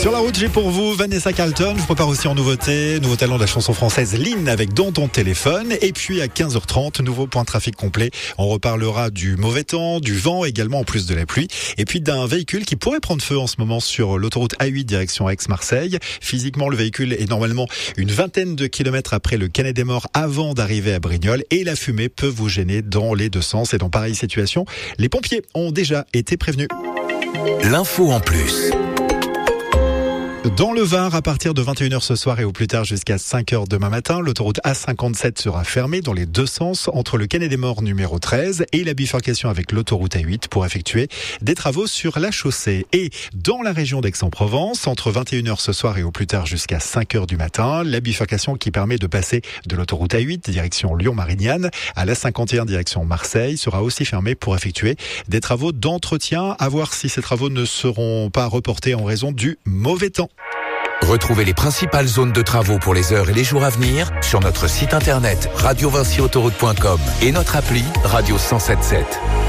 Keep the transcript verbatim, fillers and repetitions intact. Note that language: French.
Sur la route, j'ai pour vous Vanessa Carlton. Je vous prépare aussi en nouveauté, nouveau talent de la chanson française Lynn avec Dans ton téléphone. Et puis à quinze heures trente, nouveau point de trafic complet. On reparlera du mauvais temps, du vent également en plus de la pluie. Et puis d'un véhicule qui pourrait prendre feu en ce moment sur l'autoroute A huit direction Aix-Marseille. Physiquement, le véhicule est normalement une vingtaine de kilomètres après le Canet des Morts avant d'arriver à Brignoles. Et la fumée peut vous gêner dans les deux sens. Et dans pareille situation, les pompiers ont déjà été prévenus. L'info en plus. Dans le Var, à partir de vingt et une heures ce soir et au plus tard jusqu'à cinq heures demain matin, l'autoroute A cinquante-sept sera fermée dans les deux sens entre le Canet des Morts numéro treize et la bifurcation avec l'autoroute A huit pour effectuer des travaux sur la chaussée. Et dans la région d'Aix-en-Provence, entre vingt et une heures ce soir et au plus tard jusqu'à cinq heures du matin, la bifurcation qui permet de passer de l'autoroute A huit direction Lyon-Marignane à la cinquante et un direction Marseille sera aussi fermée pour effectuer des travaux d'entretien. À voir si ces travaux ne seront pas reportés en raison du mauvais temps. Retrouvez les principales zones de travaux pour les heures et les jours à venir sur notre site internet radio vinci autoroute point com et notre appli Radio cent sept sept.